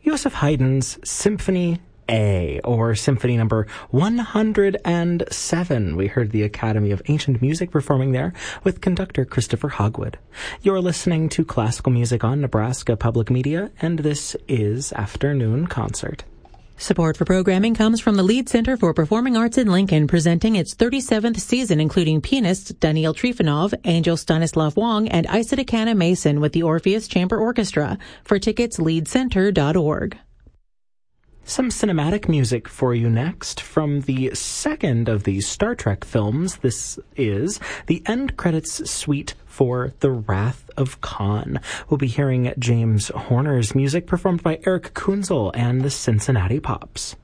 Joseph Haydn's Symphony A, or Symphony number 107. We heard the Academy of Ancient Music performing there with conductor Christopher Hogwood. You're listening to classical music on Nebraska Public Media, and this is Afternoon Concert. Support for programming comes from the Lead Center for Performing Arts in Lincoln, presenting its 37th season, including pianists Daniil Trifonov, Angel Stanislav Wong, and Isaac Mason with the Orpheus Chamber Orchestra. For tickets, leadcenter.org. Some cinematic music for you next. From the second of these Star Trek films, this is the end credits suite for The Wrath of Khan. We'll be hearing James Horner's music performed by Eric Kunzel and the Cincinnati Pops.